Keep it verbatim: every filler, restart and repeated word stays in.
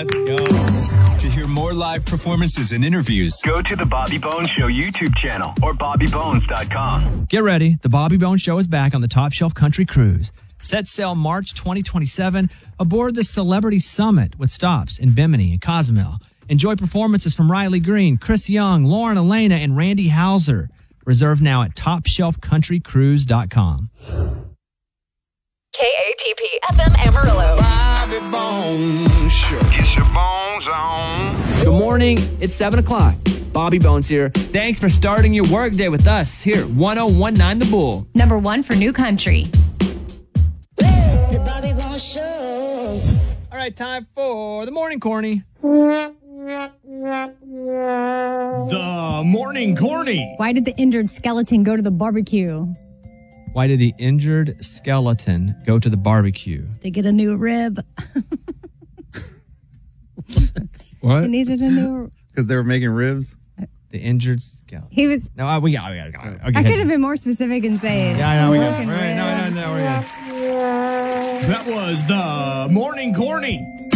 Let's go. To hear more live performances and interviews, go to the Bobby Bones Show YouTube channel or bobby bones dot com. Get ready. The Bobby Bones Show is back on the Top Shelf Country Cruise. Set sail March twenty twenty-seven aboard the Celebrity Summit with stops in Bimini and Cozumel. Enjoy performances from Riley Green, Chris Young, Lauren Elena, and Randy Hauser. Reserve now at top shelf country cruise dot com. K A P P F M Amarillo. Bobby Bones Show. Get your bones on. Good morning. It's seven o'clock. Bobby Bones here. Thanks for starting your workday with us here at one oh one nine The Bull. Number one for new country. The Bobby Bones Show. All right, time for the morning, Corny. The morning corny. Why did the injured skeleton go to the barbecue? Why did the injured skeleton go to the barbecue? To get a new rib. What? He needed a new. Because they were making ribs? The injured skeleton. He was. No, uh, we got. We got. We got okay, I could have been more specific and say. Yeah, no, we got. broken Right, no, no, rib. no, we're good. That was the morning corny.